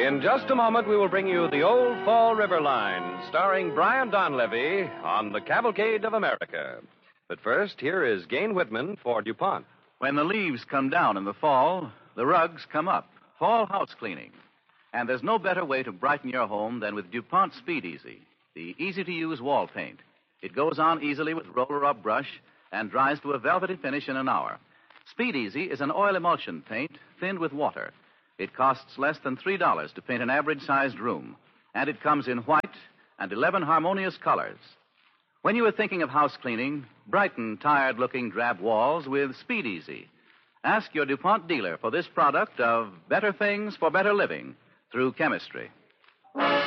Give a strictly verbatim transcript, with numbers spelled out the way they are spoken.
In just a moment, we will bring you the Old Fall River Line, starring Brian Donlevy on the Cavalcade of America. But first, here is Gane Whitman for DuPont. When the leaves come down in the fall, the rugs come up. Fall house cleaning. And there's no better way to brighten your home than with DuPont Speed Easy, the easy-to-use wall paint. It goes on easily with roller-up brush and dries to a velvety finish in an hour. Speed Easy is an oil emulsion paint thinned with water. It costs less than three dollars to paint an average-sized room, and it comes in white and eleven harmonious colors. When you are thinking of house cleaning, brighten tired-looking drab walls with Speed Easy. Ask your DuPont dealer for this product of better things for better living through chemistry.